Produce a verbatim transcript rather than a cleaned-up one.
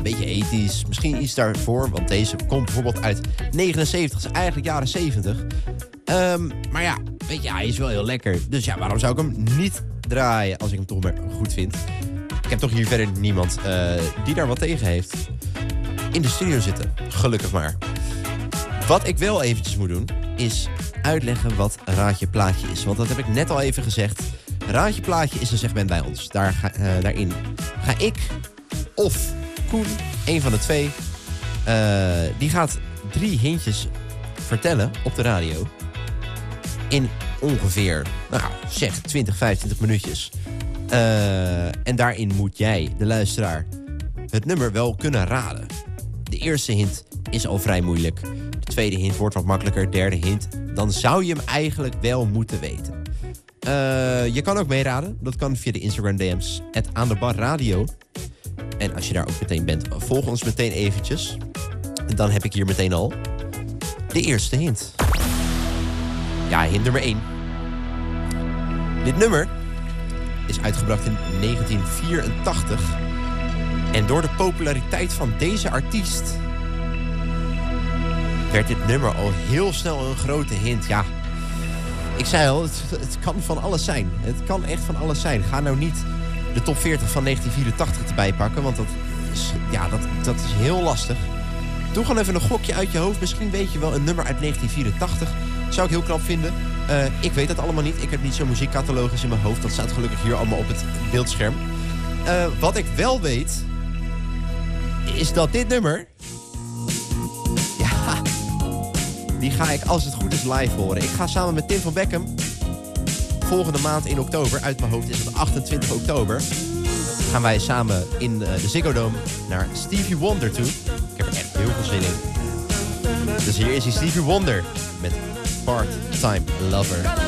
beetje ethisch. Misschien iets daarvoor, want deze komt bijvoorbeeld uit negenenzeventig. Dat is eigenlijk jaren zeventig. Um, maar ja, weet je, hij is wel heel lekker. Dus ja, waarom zou ik hem niet draaien als ik hem toch maar goed vind? Ik heb toch hier verder niemand uh, die daar wat tegen heeft. In de studio zitten, gelukkig maar. Wat ik wel eventjes moet doen, is uitleggen wat Raadje Plaatje is. Want dat heb ik net al even gezegd. Raadje Plaatje is een segment bij ons. Daar ga, uh, daarin ga ik of Koen, een van de twee... Uh, die gaat drie hintjes vertellen op de radio. In ongeveer, nou zeg, twintig, vijfentwintig minuutjes. Uh, en daarin moet jij, de luisteraar, het nummer wel kunnen raden. De eerste hint is al vrij moeilijk. De tweede hint wordt wat makkelijker. Derde hint, dan zou je hem eigenlijk wel moeten weten. Uh, je kan ook meeraden. Dat kan via de Instagram D M's. Het Aan de Bar Radio. En als je daar ook meteen bent, volg ons meteen eventjes. En dan heb ik hier meteen al de eerste hint. Ja, hint nummer één. Dit nummer is uitgebracht in negentien vierentachtig. En door de populariteit van deze artiest werd dit nummer al heel snel een grote hint. Ja, ik zei al, het, het kan van alles zijn. Het kan echt van alles zijn. Ga nou niet de top veertig van negentien vierentachtig erbij pakken, want dat is, ja, dat, dat is heel lastig. Doe gewoon even een gokje uit je hoofd. Misschien weet je wel een nummer uit negentien vierentachtig. Zou ik heel knap vinden. Uh, ik weet dat allemaal niet. Ik heb niet zo'n muziekcatalogus in mijn hoofd. Dat staat gelukkig hier allemaal op het beeldscherm. Uh, wat ik wel weet, is dat dit nummer... Ja, die ga ik als het goed is live horen. Ik ga samen met Tim van Beckham volgende maand in oktober, uit mijn hoofd is het achtentwintig oktober... gaan wij samen in de Ziggo Dome naar Stevie Wonder toe. Ik heb er echt heel veel zin in. Dus hier is hij, Stevie Wonder met Part-Time Lover.